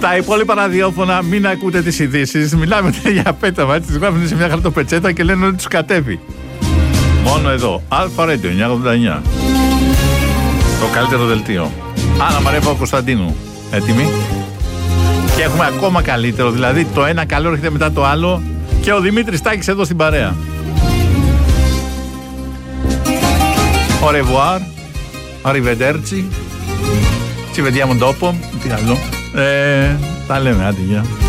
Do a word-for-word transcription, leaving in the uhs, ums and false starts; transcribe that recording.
Στα υπόλοιπα ραδιόφωνα μην ακούτε τις ειδήσεις. Μιλάμε για πέταμα, έτσι. Τις γράφουν σε μια χαρτοπετσέτα και λένε ότι τους κατέβει. Μόνο εδώ. Αλφα Radio εννιακόσια ογδόντα εννιά. Το καλύτερο δελτίο. Άννα Μαρία Παπα-Κωνσταντίνου. Έτοιμοι. Και έχουμε ακόμα καλύτερο. Δηλαδή το ένα καλό έρχεται μετά το άλλο. Και ο Δημήτρης Τάκης εδώ στην παρέα. Au revoir. Arrivederci. Ci vediamo dopo. Τι άλλο. Ε, τα λέμε, άντε, γεια.